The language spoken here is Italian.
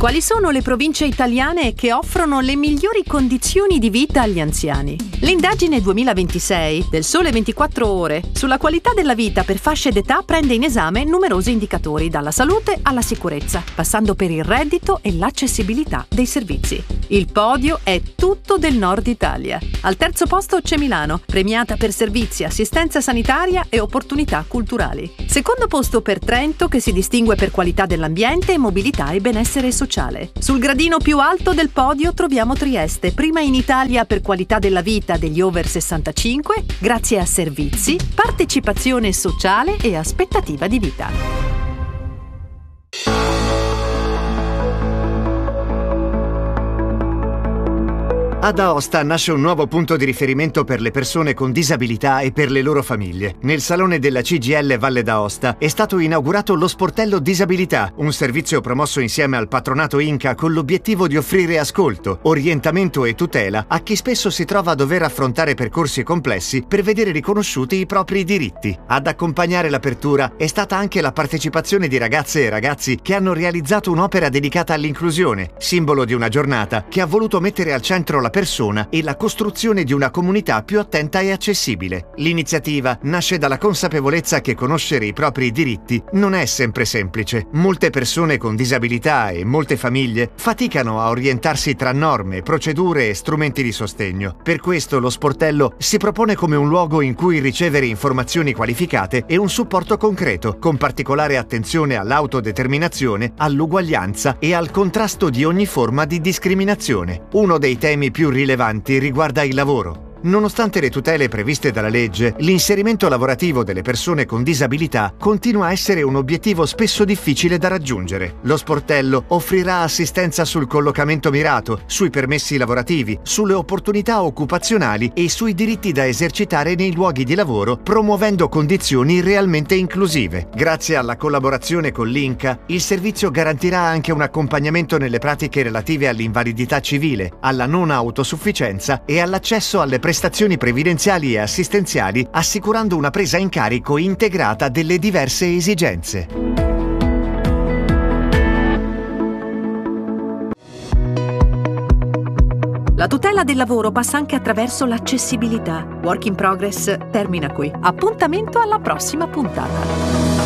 Quali sono le province italiane che offrono le migliori condizioni di vita agli anziani? L'indagine 2026 del Sole 24 Ore sulla qualità della vita per fasce d'età prende in esame numerosi indicatori, dalla salute alla sicurezza, passando per il reddito e l'accessibilità dei servizi. Il podio è tutto del nord Italia. Al terzo posto c'è Milano, premiata per servizi, assistenza sanitaria e opportunità culturali. Secondo posto per Trento, che si distingue per qualità dell'ambiente, mobilità e benessere sociale. Sul gradino più alto del podio troviamo Trieste, prima in Italia per qualità della vita degli over 65, grazie a servizi, partecipazione sociale e aspettativa di vita. Ad Aosta nasce un nuovo punto di riferimento per le persone con disabilità e per le loro famiglie. Nel salone della CGIL Valle d'Aosta è stato inaugurato lo Sportello Disabilità, un servizio promosso insieme al patronato Inca con l'obiettivo di offrire ascolto, orientamento e tutela a chi spesso si trova a dover affrontare percorsi complessi per vedere riconosciuti i propri diritti. Ad accompagnare l'apertura è stata anche la partecipazione di ragazze e ragazzi che hanno realizzato un'opera dedicata all'inclusione, simbolo di una giornata che ha voluto mettere al centro la persona e la costruzione di una comunità più attenta e accessibile. L'iniziativa nasce dalla consapevolezza che conoscere i propri diritti non è sempre semplice. Molte persone con disabilità e molte famiglie faticano a orientarsi tra norme, procedure e strumenti di sostegno. Per questo lo sportello si propone come un luogo in cui ricevere informazioni qualificate e un supporto concreto, con particolare attenzione all'autodeterminazione, all'uguaglianza e al contrasto di ogni forma di discriminazione. Uno dei temi più rilevanti riguarda il lavoro. Nonostante le tutele previste dalla legge, l'inserimento lavorativo delle persone con disabilità continua a essere un obiettivo spesso difficile da raggiungere. Lo sportello offrirà assistenza sul collocamento mirato, sui permessi lavorativi, sulle opportunità occupazionali e sui diritti da esercitare nei luoghi di lavoro, promuovendo condizioni realmente inclusive. Grazie alla collaborazione con l'Inca, il servizio garantirà anche un accompagnamento nelle pratiche relative all'invalidità civile, alla non autosufficienza e all'accesso alle prestazioni previdenziali e assistenziali, assicurando una presa in carico integrata delle diverse esigenze. La tutela del lavoro passa anche attraverso l'accessibilità. Work in Progress termina qui. Appuntamento alla prossima puntata.